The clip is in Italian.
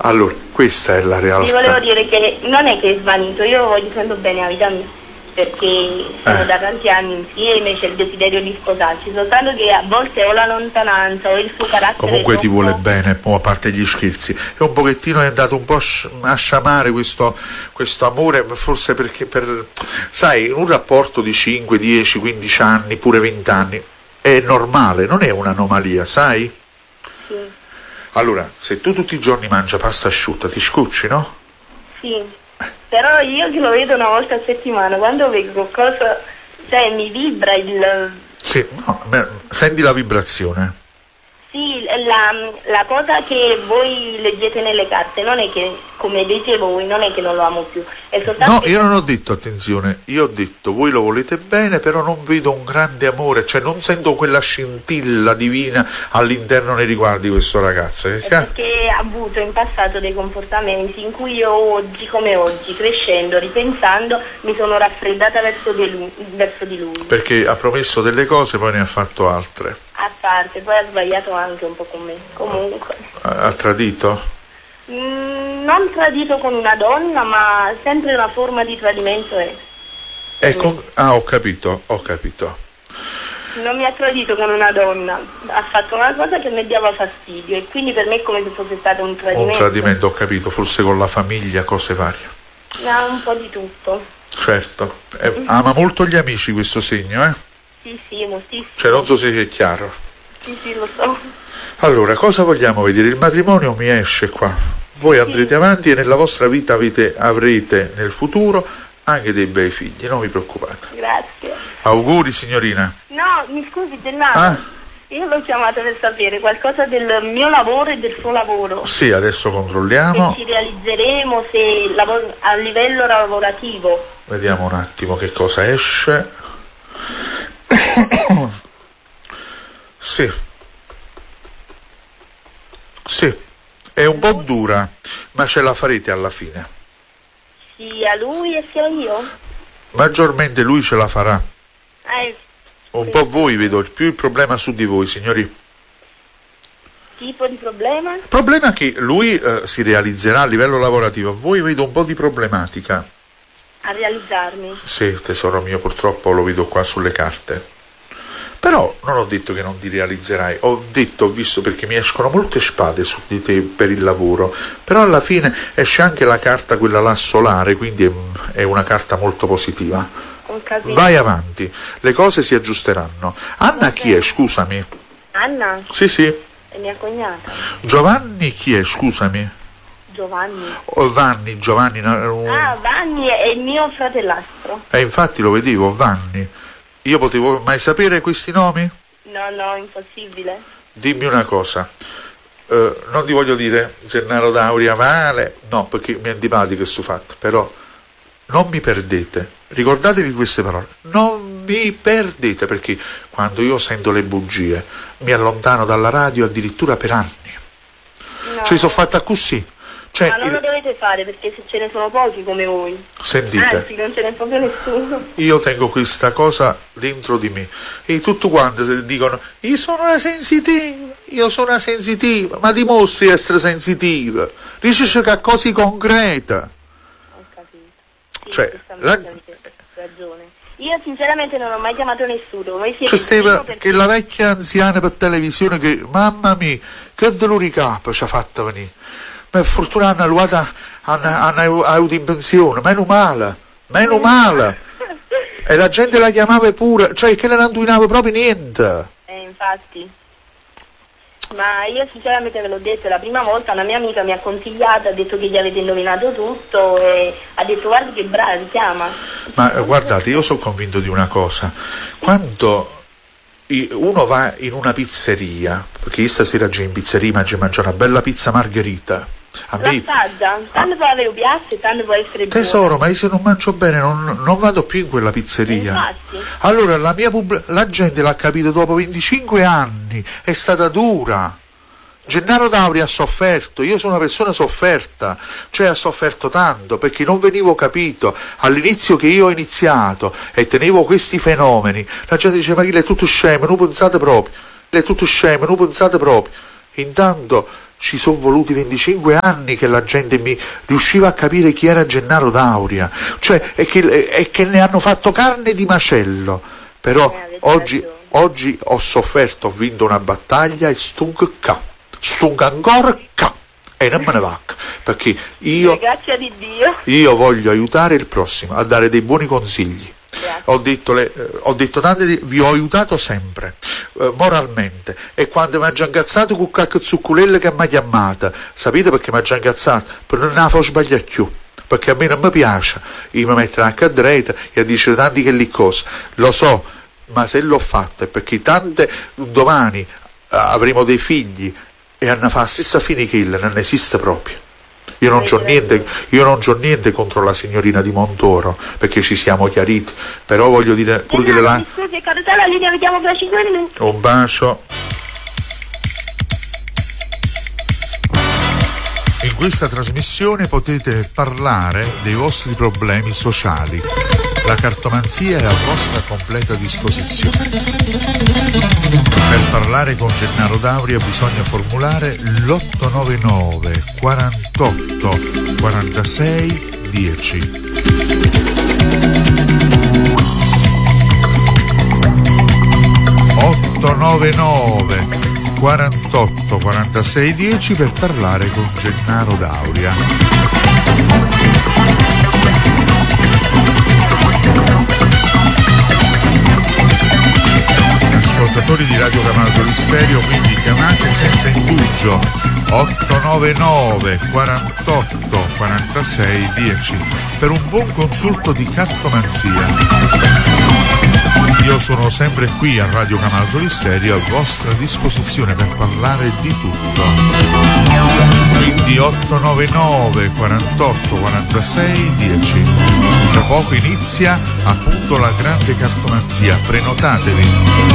Allora, questa è la realtà. Vi volevo dire che non è che è svanito, io voglio sempre bene la vita mia, perché siamo da tanti anni insieme, c'è il desiderio di sposarci, soltanto che a volte o la lontananza o il suo carattere... Comunque ti vuole bene, a parte gli scherzi, è un pochettino è andato un po' a sciamare questo amore, forse perché sai, in un rapporto di 5, 10, 15 anni, pure 20 anni, è normale, non è un'anomalia, sai? Sì. Allora, se tu tutti i giorni mangi pasta asciutta, ti scocci, no? Sì, però io che lo vedo una volta a settimana, quando vedo qualcosa, cioè mi vibra il... Sì, no, senti la vibrazione. Sì, la cosa che voi leggete nelle carte non è che, come dicevo voi, non è che non lo amo più, è soltanto... No, io non ho detto, attenzione, io ho detto voi lo volete bene, però non vedo un grande amore, cioè non sento quella scintilla divina all'interno nei riguardi di questo ragazzo. Perché ha avuto in passato dei comportamenti in cui io oggi, come oggi, crescendo, ripensando, mi sono raffreddata verso di lui. Perché ha promesso delle cose, poi ne ha fatto altre. A parte, poi ha sbagliato anche un po' con me, comunque. Ha tradito? Non tradito con una donna, ma sempre una forma di tradimento è. Ho capito. Non mi ha tradito con una donna, ha fatto una cosa che mi dava fastidio e quindi per me è come se fosse stato un tradimento. Un tradimento, ho capito, forse con la famiglia, cose varie. No, un po' di tutto. Certo, ama molto gli amici questo segno, eh? Sì, moltissimo. Cioè non so se è chiaro. Sì, lo so. Allora, cosa vogliamo vedere? Il matrimonio mi esce qua. Voi andrete avanti e nella vostra vita avrete nel futuro anche dei bei figli, non vi preoccupate. Grazie. Auguri signorina. No, mi scusi Gennaro. Io l'ho chiamata per sapere qualcosa del mio lavoro e del suo lavoro. Sì, adesso controlliamo. Se ci realizzeremo a livello lavorativo. Vediamo un attimo che cosa esce. Sì, è un po' dura, ma ce la farete alla fine. Sia lui e sia io? Maggiormente lui ce la farà. Un po' voi vedo, più il problema su di voi, signori. Tipo di problema? Il problema è che lui si realizzerà a livello lavorativo, voi vedo un po' di problematica. A realizzarmi? Sì, tesoro mio, purtroppo lo vedo qua sulle carte. Però non ho detto che non ti realizzerai, ho visto perché mi escono molte spade su di te per il lavoro, però alla fine esce anche la carta quella là solare, quindi è una carta molto positiva. Vai avanti, le cose si aggiusteranno. Anna chi è, scusami? Anna? Sì. È mia cognata. Giovanni chi è, scusami? Giovanni. Giovanni. Vanni è il mio fratellastro. Infatti lo vedevo, Vanni. Io potevo mai sapere questi nomi? No, impossibile. Dimmi una cosa, non ti voglio dire Gennaro Dauria male, no, perché mi è antipatico questo fatto, però non mi perdete, ricordatevi queste parole, non mi perdete, perché quando io sento le bugie mi allontano dalla radio addirittura per anni. No. Ci sono fatta così. Cioè, ma non lo dovete fare, perché se ce ne sono pochi come voi. Sentite. Anzi, non ce n'è proprio nessuno. Io tengo questa cosa dentro di me e tutti quanti dicono io sono una sensitiva, ma dimostri di essere sensitiva, dici che ha cose concrete. Ho capito. Sì, cioè, avete ragione. Io sinceramente non ho mai chiamato nessuno. Voi siete che la vecchia anziana per televisione che, mamma mia, che dolore capo ci ha fatto venire. Per fortuna hanno avuto in pensione, meno male. E la gente la chiamava pure, cioè che non indovinava proprio niente. Infatti. Ma io sinceramente ve l'ho detto, la prima volta una mia amica mi ha consigliato, ha detto che gli avete indovinato tutto e ha detto guarda che brava, richiama. Ma guardate, io sono convinto di una cosa, quando uno va in una pizzeria, perché io stasera già in pizzeria mangio una bella pizza margherita. L'assaggia, tanto può avere piazze, tanto può essere buono. Tesoro, ma io se non mangio bene non vado più in quella pizzeria. Infatti. Allora la gente l'ha capito dopo 25 anni, è stata dura. Gennaro Dauria ha sofferto, io sono una persona sofferta, cioè ha sofferto tanto perché non venivo capito. All'inizio che io ho iniziato e tenevo questi fenomeni, la gente diceva ma chi è tutto scemo, non pensate proprio, Intanto ci sono voluti 25 anni che la gente mi riusciva a capire chi era Gennaro D'Auria, cioè è che ne hanno fatto carne di macello, però oggi ho sofferto, ho vinto una battaglia e stung ancora e non me ne va, perché grazie di Dio. Io voglio aiutare il prossimo a dare dei buoni consigli. Ho detto tante, vi ho aiutato sempre, moralmente, e quando mi ha già incazzato con qualche zucculella che mi ha chiamata, sapete perché mi ha già incazzato? Per non la far sbagliare più, perché a me non mi piace, io mi metto anche a dritta e a dire tanti che lì cose, lo so, ma se l'ho fatto è perché tante domani avremo dei figli e hanno fatto la stessa fine che non esiste proprio. Io non c'ho niente contro la signorina di Montoro, perché ci siamo chiariti, però voglio dire pure che mi scusi, è caduta la linea, vediamo fra 5 minuti. Un bacio. In questa trasmissione potete parlare dei vostri problemi sociali. La cartomanzia è a vostra completa disposizione. Per parlare con Gennaro D'Auria bisogna formulare l'899 48 46 10. 899 48 46 10 per parlare con Gennaro D'Auria. Ascoltatori di Radio Camaldo Stereo, quindi chiamate senza indugio 899 48 46 10 per un buon consulto di cartomanzia. Io sono sempre qui a Radio Camaldo Stereo a vostra disposizione per parlare di tutto. Quindi 899 48 46 10. Tra poco inizia appunto la grande cartomanzia, prenotatevi.